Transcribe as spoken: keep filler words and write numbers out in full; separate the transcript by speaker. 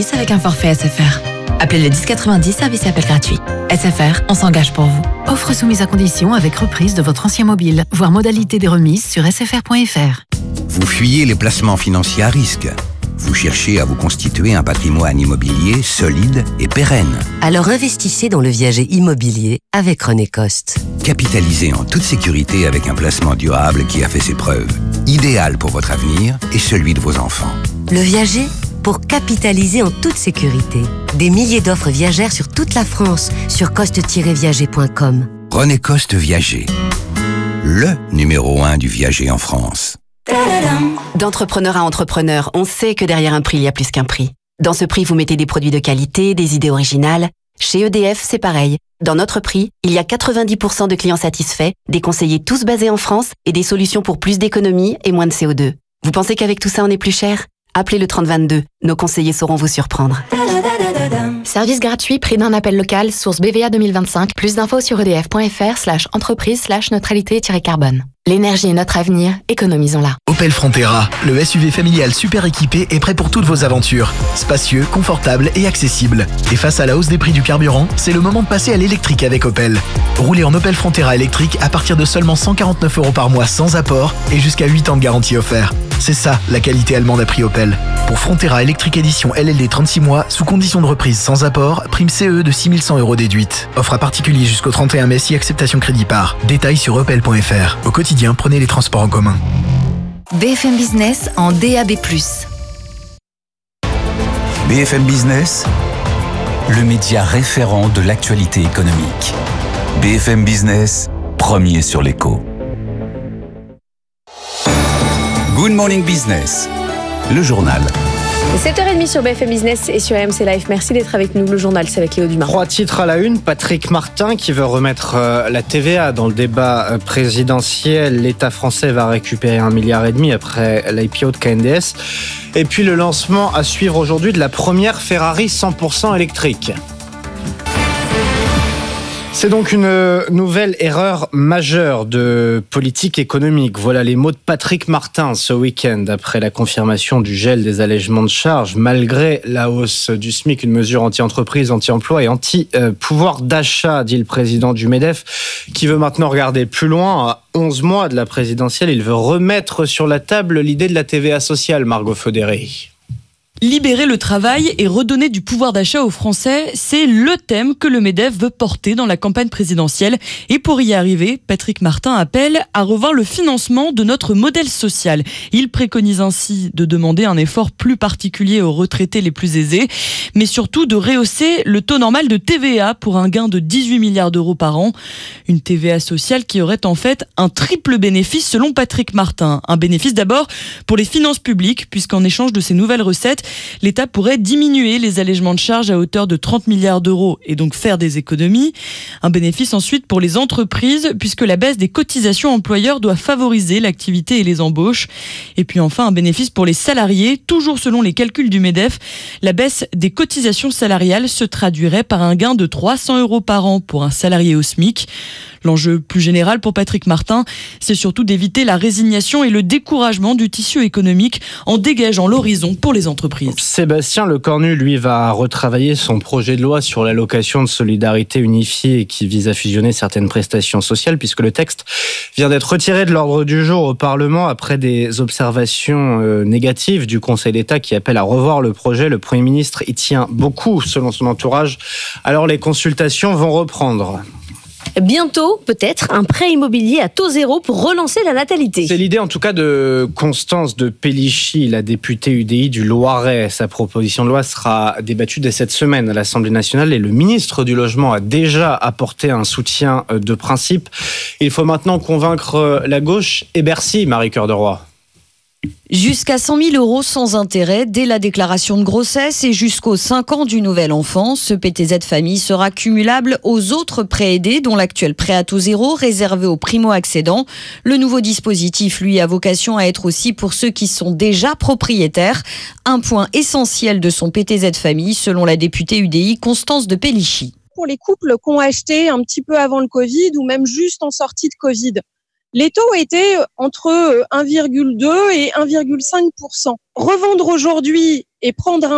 Speaker 1: avec un forfait S F R. Appelez le dix quatre-vingt-dix, service et appel gratuit. S F R, on s'engage pour vous.
Speaker 2: Offre soumise à condition avec reprise de votre ancien mobile. Voir modalité des remises sur s f r point f r.
Speaker 3: Vous fuyez les placements financiers à risque. Vous cherchez à vous constituer un patrimoine immobilier solide et pérenne.
Speaker 4: Alors investissez dans le viager immobilier avec René Coste.
Speaker 3: Capitalisez en toute sécurité avec un placement durable qui a fait ses preuves. Idéal pour votre avenir et celui de vos enfants.
Speaker 4: Le viager, pour capitaliser en toute sécurité. Des milliers d'offres viagères sur toute la France sur coste tiret viager point com.
Speaker 3: René Coste Viager. Le numéro un du viager en France.
Speaker 5: D'entrepreneur à entrepreneur, on sait que derrière un prix, il y a plus qu'un prix. Dans ce prix, vous mettez des produits de qualité, des idées originales. Chez E D F, c'est pareil. Dans notre prix, il y a quatre-vingt-dix pour cent de clients satisfaits, des conseillers tous basés en France et des solutions pour plus d'économie et moins de C O deux. Vous pensez qu'avec tout ça, on est plus cher ? Appelez le trente vingt-deux. Nos conseillers sauront vous surprendre.
Speaker 6: Service gratuit, prix d'un appel local, source B V A deux mille vingt-cinq. Plus d'infos sur edf point f r slash entreprise slash neutralité-carbone. L'énergie est notre avenir, économisons-la.
Speaker 7: Opel Frontera, le S U V familial super équipé est prêt pour toutes vos aventures. Spacieux, confortable et accessible. Et face à la hausse des prix du carburant, c'est le moment de passer à l'électrique avec Opel. Roulez en Opel Frontera électrique à partir de seulement cent quarante-neuf euros par mois sans apport et jusqu'à huit ans de garantie offert. C'est ça, la qualité allemande à prix Opel. Pour Frontera électrique édition L L D trente-six mois, sous condition de reprise sans apport, prime C E de six mille cent euros déduite. Offre à particulier jusqu'au trente et un mai si acceptation crédit par. Détails sur opel point f r. Au quotidien, prenez les transports en commun.
Speaker 8: B F M Business en D A B plus.
Speaker 9: B F M Business, le média référent de l'actualité économique. B F M Business, premier sur l'écho. Good Morning Business, le journal.
Speaker 10: sept heures trente sur B F M Business et sur A M C Live. Merci d'être avec nous. Le journal, c'est avec Léo Dumas.
Speaker 11: Trois titres à la une. Patrick Martin qui veut remettre euh, la T V A dans le débat euh, présidentiel. L'État français va récupérer un milliard et demi après l'I P O de K N D S. Et puis le lancement à suivre aujourd'hui de la première Ferrari cent pour cent électrique. C'est donc une nouvelle erreur majeure de politique économique. Voilà les mots de Patrick Martin ce week-end après la confirmation du gel des allègements de charges, malgré la hausse du SMIC, une mesure anti-entreprise, anti-emploi et anti-pouvoir d'achat, dit le président du MEDEF, qui veut maintenant regarder plus loin. À onze mois de la présidentielle, il veut remettre sur la table l'idée de la T V A sociale, Margot Fodéré.
Speaker 12: Libérer le travail et redonner du pouvoir d'achat aux Français, c'est le thème que le MEDEF veut porter dans la campagne présidentielle. Et pour y arriver, Patrick Martin appelle à revoir le financement de notre modèle social. Il préconise ainsi de demander un effort plus particulier aux retraités les plus aisés, mais surtout de rehausser le taux normal de T V A pour un gain de dix-huit milliards d'euros par an. Une T V A sociale qui aurait en fait un triple bénéfice selon Patrick Martin. Un bénéfice d'abord pour les finances publiques, puisqu'en échange de ces nouvelles recettes, l'État pourrait diminuer les allègements de charges à hauteur de trente milliards d'euros et donc faire des économies. Un bénéfice ensuite pour les entreprises, puisque la baisse des cotisations employeurs doit favoriser l'activité et les embauches. Et puis enfin, un bénéfice pour les salariés. Toujours selon les calculs du MEDEF, la baisse des cotisations salariales se traduirait par un gain de trois cents euros par an pour un salarié au SMIC. L'enjeu plus général pour Patrick Martin, c'est surtout d'éviter la résignation et le découragement du tissu économique en dégageant l'horizon pour les entreprises.
Speaker 11: Sébastien Lecornu, lui, va retravailler son projet de loi sur l'allocation de solidarité unifiée qui vise à fusionner certaines prestations sociales, puisque le texte vient d'être retiré de l'ordre du jour au Parlement après des observations euh, négatives du Conseil d'État qui appelle à revoir le projet. Le Premier ministre y tient beaucoup, selon son entourage. Alors les consultations vont reprendre.
Speaker 10: Bientôt, peut-être, un prêt immobilier à taux zéro pour relancer la natalité.
Speaker 11: C'est l'idée en tout cas de Constance de Pellichy, la députée U D I du Loiret. Sa proposition de loi sera débattue dès cette semaine à l'Assemblée nationale et le ministre du Logement a déjà apporté un soutien de principe. Il faut maintenant convaincre la gauche et Bercy, Marie-Cœur de Roy.
Speaker 13: Jusqu'à cent mille euros sans intérêt dès la déclaration de grossesse et jusqu'aux cinq ans du nouvel enfant. Ce P T Z famille sera cumulable aux autres prêts aidés, dont l'actuel prêt à taux zéro réservé aux primo-accédants. Le nouveau dispositif, lui, a vocation à être aussi pour ceux qui sont déjà propriétaires. Un point essentiel de son P T Z famille, selon la députée U D I Constance de Pellichy.
Speaker 14: Pour les couples qui ont acheté un petit peu avant le Covid ou même juste en sortie de Covid, les taux étaient entre un virgule deux et un virgule cinq pour cent. Revendre aujourd'hui et prendre un